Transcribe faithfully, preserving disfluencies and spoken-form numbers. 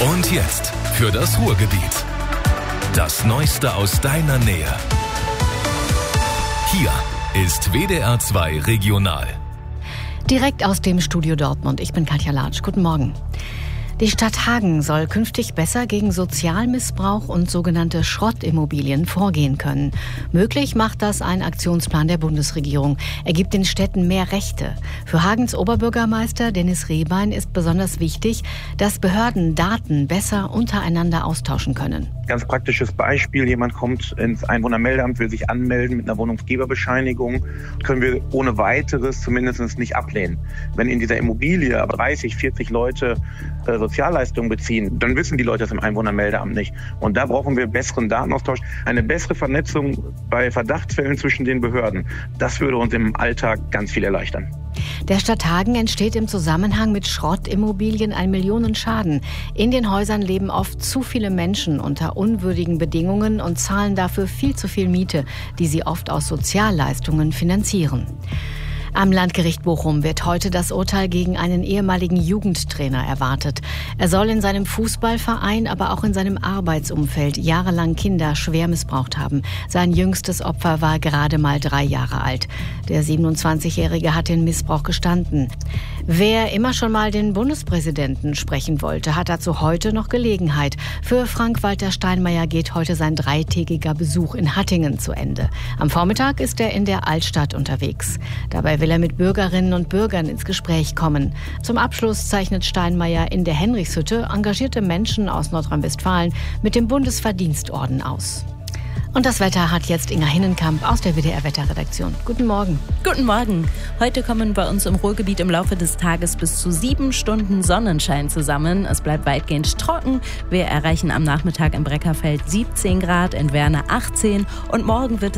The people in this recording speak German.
Und jetzt für das Ruhrgebiet. Das Neueste aus deiner Nähe. Hier ist W D R zwei Regional. Direkt aus dem Studio Dortmund. Ich bin Katja Latsch. Guten Morgen. Die Stadt Hagen soll künftig besser gegen Sozialmissbrauch und sogenannte Schrottimmobilien vorgehen können. Möglich macht das ein Aktionsplan der Bundesregierung. Er gibt den Städten mehr Rechte. Für Hagens Oberbürgermeister Dennis Rehbein ist besonders wichtig, dass Behörden Daten besser untereinander austauschen können. Ganz praktisches Beispiel, jemand kommt ins Einwohnermeldeamt, will sich anmelden mit einer Wohnungsgeberbescheinigung, können wir ohne weiteres zumindest nicht ablehnen. Wenn in dieser Immobilie aber dreißig, vierzig Leute äh, Sozialleistungen beziehen, dann wissen die Leute das im Einwohnermeldeamt nicht. Und da brauchen wir besseren Datenaustausch, eine bessere Vernetzung bei Verdachtsfällen zwischen den Behörden. Das würde uns im Alltag ganz viel erleichtern. Der Stadt Hagen entsteht im Zusammenhang mit Schrottimmobilien ein Millionenschaden. In den Häusern leben oft zu viele Menschen unter unwürdigen Bedingungen und zahlen dafür viel zu viel Miete, die sie oft aus Sozialleistungen finanzieren. Am Landgericht Bochum wird heute das Urteil gegen einen ehemaligen Jugendtrainer erwartet. Er soll in seinem Fußballverein, aber auch in seinem Arbeitsumfeld jahrelang Kinder schwer missbraucht haben. Sein jüngstes Opfer war gerade mal drei Jahre alt. Der siebenundzwanzigjährige hat den Missbrauch gestanden. Wer immer schon mal den Bundespräsidenten sprechen wollte, hat dazu heute noch Gelegenheit. Für Frank-Walter Steinmeier geht heute sein dreitägiger Besuch in Hattingen zu Ende. Am Vormittag ist er in der Altstadt unterwegs. Dabei will er mit Bürgerinnen und Bürgern ins Gespräch kommen. Zum Abschluss zeichnet Steinmeier in der Henrichshütte engagierte Menschen aus Nordrhein-Westfalen mit dem Bundesverdienstorden aus. Und das Wetter hat jetzt Inga Hinnenkamp aus der W D R-Wetterredaktion. Guten Morgen. Guten Morgen. Heute kommen bei uns im Ruhrgebiet im Laufe des Tages bis zu sieben Stunden Sonnenschein zusammen. Es bleibt weitgehend trocken. Wir erreichen am Nachmittag im Breckerfeld siebzehn Grad, in Werne achtzehn und morgen wird es